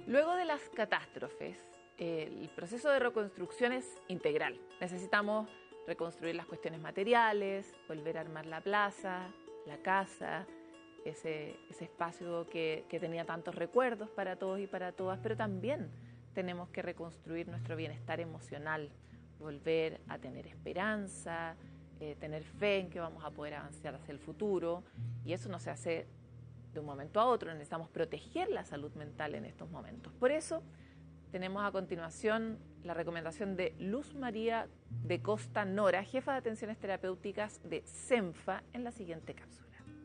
Luego de las catástrofes, el proceso de reconstrucción es integral. Necesitamos reconstruir las cuestiones materiales, volver a armar la plaza, la casa, ese espacio que tenía tantos recuerdos para todos y para todas, pero también tenemos que reconstruir nuestro bienestar emocional, volver a tener esperanza, tener fe en que vamos a poder avanzar hacia el futuro, y eso no se hace de un momento a otro. Necesitamos proteger la salud mental en estos momentos. Por eso tenemos a continuación la recomendación de Luz María de Costa Nora, jefa de atenciones terapéuticas de CENFA, en la siguiente cápsula.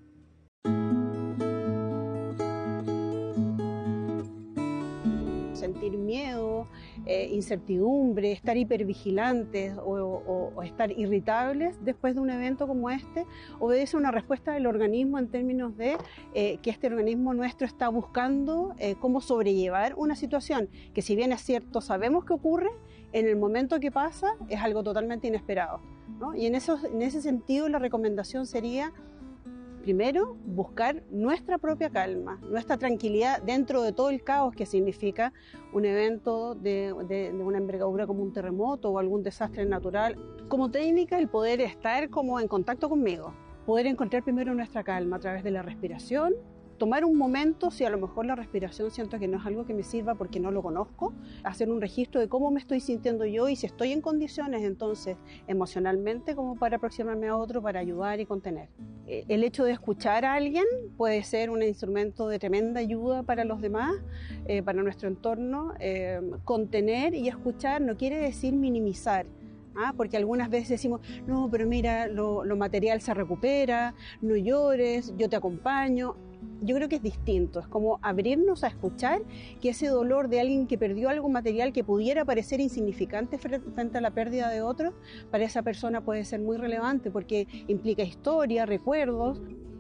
Sentir miedo, incertidumbre, estar hipervigilantes o estar irritables después de un evento como este, obedece a una respuesta del organismo en términos de que este organismo nuestro está buscando cómo sobrellevar una situación que, si bien es cierto, sabemos que ocurre, en el momento que pasa es algo totalmente inesperado, ¿no? Y en ese sentido la recomendación sería: primero, buscar nuestra propia calma, nuestra tranquilidad dentro de todo el caos que significa un evento de una envergadura como un terremoto o algún desastre natural. Como técnica, el poder estar como en contacto conmigo, poder encontrar primero nuestra calma a través de la respiración, tomar un momento, si a lo mejor la respiración siento que no es algo que me sirva porque no lo conozco, hacer un registro de cómo me estoy sintiendo yo y si estoy en condiciones entonces emocionalmente como para aproximarme a otro para ayudar y contener. El hecho de escuchar a alguien puede ser un instrumento de tremenda ayuda para los demás, para nuestro entorno. Contener y escuchar no quiere decir minimizar. Porque algunas veces decimos, no, pero mira, lo material se recupera, no llores, yo te acompaño. Yo creo que es distinto, es como abrirnos a escuchar que ese dolor de alguien que perdió algo material que pudiera parecer insignificante frente a la pérdida de otros, para esa persona puede ser muy relevante porque implica historia, recuerdos.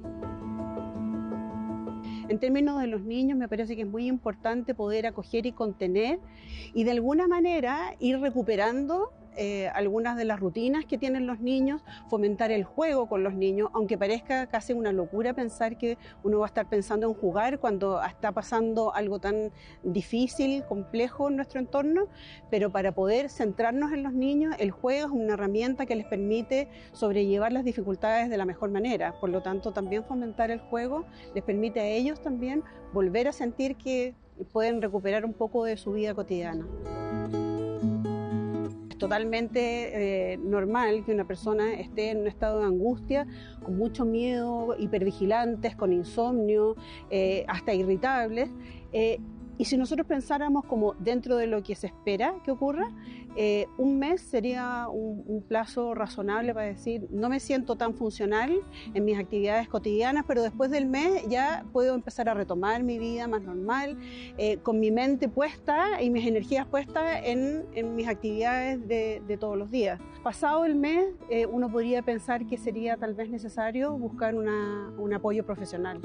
En términos de los niños, me parece que es muy importante poder acoger y contener y de alguna manera ir recuperando algunas de las rutinas que tienen los niños, fomentar el juego con los niños, aunque parezca casi una locura pensar que uno va a estar pensando en jugar cuando está pasando algo tan difícil, complejo en nuestro entorno, pero para poder centrarnos en los niños, el juego es una herramienta que les permite sobrellevar las dificultades de la mejor manera. Por lo tanto, también fomentar el juego les permite a ellos también volver a sentir que pueden recuperar un poco de su vida cotidiana. Es totalmente normal que una persona esté en un estado de angustia, con mucho miedo, hipervigilantes, con insomnio, hasta irritables. Y si nosotros pensáramos como dentro de lo que se espera que ocurra, un mes sería un plazo razonable para decir, no me siento tan funcional en mis actividades cotidianas, pero después del mes ya puedo empezar a retomar mi vida más normal, con mi mente puesta y mis energías puestas en mis actividades de todos los días. Pasado el mes, uno podría pensar que sería tal vez necesario buscar un apoyo profesional.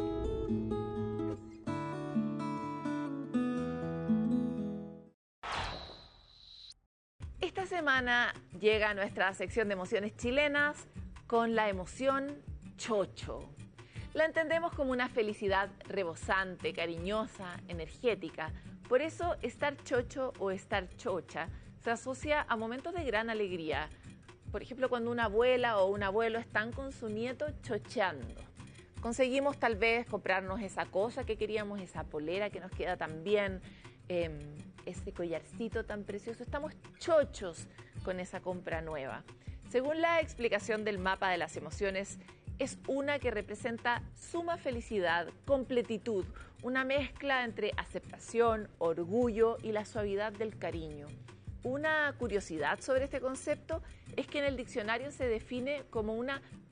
Esta semana llega nuestra sección de emociones chilenas con la emoción chocho. La entendemos como una felicidad rebosante, cariñosa, energética. Por eso, estar chocho o estar chocha se asocia a momentos de gran alegría. Por ejemplo, cuando una abuela o un abuelo están con su nieto chocheando. Conseguimos tal vez comprarnos esa cosa que queríamos, esa polera que nos queda tan bien, ese collarcito tan precioso. Estamos chochos con esa compra nueva. Según la explicación del mapa de las emociones, es una que representa suma felicidad, completitud, una mezcla entre aceptación, orgullo y la suavidad del cariño. Una curiosidad sobre este concepto es que en el diccionario se define como una